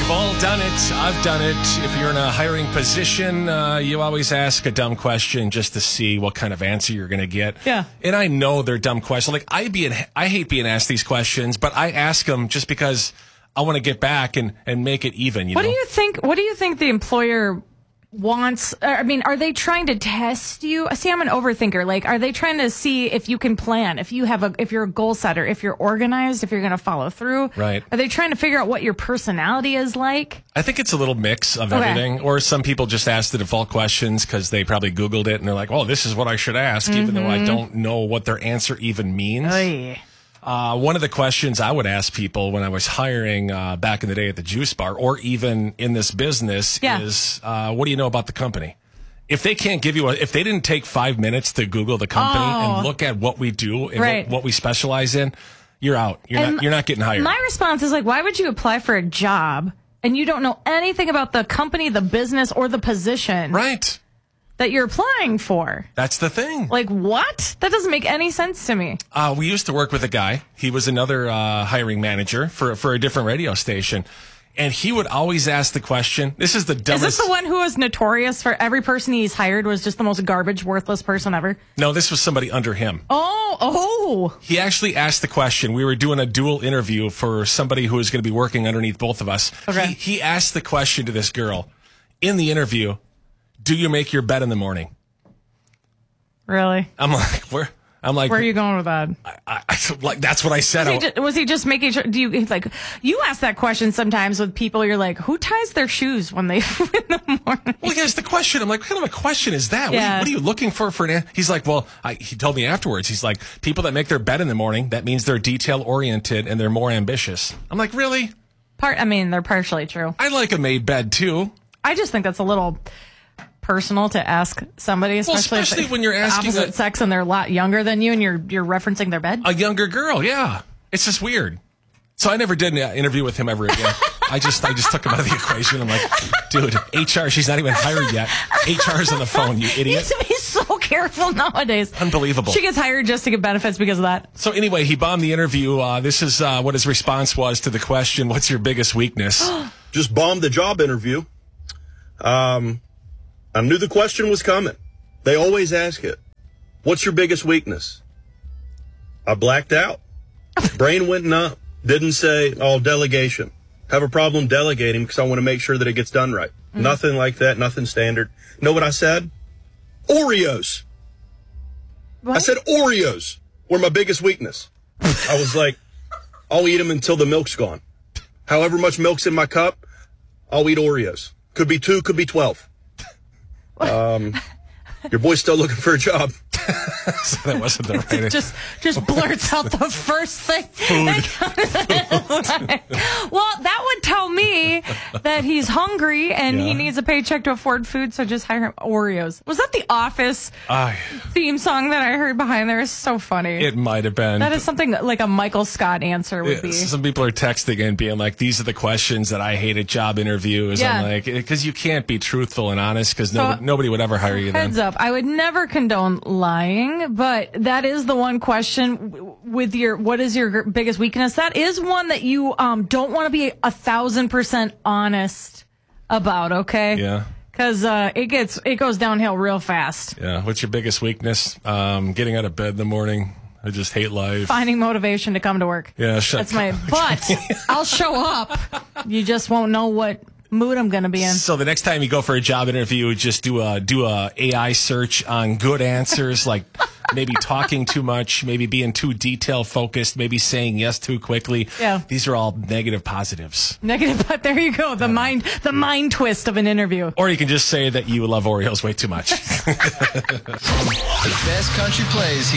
We've all done it. I've done it. If you're in a hiring position, you always ask a dumb question just to see what kind of answer you're going to get. Yeah. And I know they're dumb questions. Like, I hate being asked these questions, but I ask them just because I want to get back and make it even. What do you think the employer wants? I mean, are they trying to test you? See, I'm an overthinker. Like, are they trying to see if you can plan, if you're a goal setter, if you're organized, if you're going to follow through? Right. Are they trying to figure out what your personality is like? I think it's a little mix of everything. Or some people just ask the default questions because they probably Googled it and they're like, oh, this is what I should ask, even though I don't know what their answer even means. Oy. One of the questions I would ask people when I was hiring back in the day at the juice bar, or even in this business, is what do you know about the company? If they can't give you if they didn't take 5 minutes to Google the company and look at what we do and what we specialize in, you're out. You're not getting hired. My response is like, why would you apply for a job and you don't know anything about the company, the business, or the position? Right. That you're applying for. That's the thing. Like, what? That doesn't make any sense to me. We used to work with a guy. He was another hiring manager for a different radio station. And he would always ask the question. This is the dumbest. Is this the one who was notorious for every person he's hired was just the most garbage, worthless person ever? No, this was somebody under him. Oh. He actually asked the question. We were doing a dual interview for somebody who was going to be working underneath both of us. Okay. He asked the question to this girl in the interview. Do you make your bed in the morning? Really? I'm like, where are you going with that? Like, that's what I said. Was he just making sure? You ask that question sometimes with people? You're like, who ties their shoes when they in the morning? Well, he asked the question. I'm like, what kind of a question is that? Yeah. What are you looking for an? He's like, well, he told me afterwards. He's like, people that make their bed in the morning, that means they're detail oriented and they're more ambitious. I'm like, really? They're partially true. I like a made bed too. I just think that's a little personal to ask somebody, especially when you're asking opposite sex and they're a lot younger than you and you're referencing their bed. A younger girl, yeah. It's just weird. So I never did an interview with him ever again. I just took him out of the equation. I'm like, dude, HR, she's not even hired yet. HR's on the phone, you idiot. You have to be so careful nowadays. Unbelievable. She gets hired just to get benefits because of that. So anyway, he bombed the interview. This is what his response was to the question, what's your biggest weakness? Just bombed the job interview. I knew the question was coming. They always ask it. What's your biggest weakness? I blacked out. Brain went numb. Didn't say, delegation. Have a problem delegating because I want to make sure that it gets done right. Nothing like that. Nothing standard. Know what I said? Oreos. What? I said Oreos were my biggest weakness. I was like, I'll eat them until the milk's gone. However much milk's in my cup, I'll eat Oreos. Could be 2, could be 12. Your boy's still looking for a job. So that wasn't the right. just blurts out the first thing. Well, that would tell me that he's hungry and he needs a paycheck to afford food. So just hire him. Oreos. Was that the Office theme song that I heard behind there? Is so funny. It might have been. That is something like a Michael Scott answer would be. Some people are texting and being like, "These are the questions that I hate at job interviews." Yeah. I'm like, because you can't be truthful and honest because nobody would ever hire you. Heads up, I would never condone lying, but that is the one question with what is your biggest weakness? That is one that you don't want to be 1,000% honest about. Okay. Yeah. Because it goes downhill real fast. Yeah. What's your biggest weakness? Getting out of bed in the morning. I just hate life. Finding motivation to come to work. Yeah. But I'll show up. You just won't know what mood I'm going to be in. So the next time you go for a job interview, just do a AI search on good answers, like maybe talking too much, maybe being too detail focused, maybe saying yes too quickly. Yeah. These are all negative positives. Negative, but there you go. The mind twist of an interview. Or you can just say that you love Oreos way too much. The best country plays here.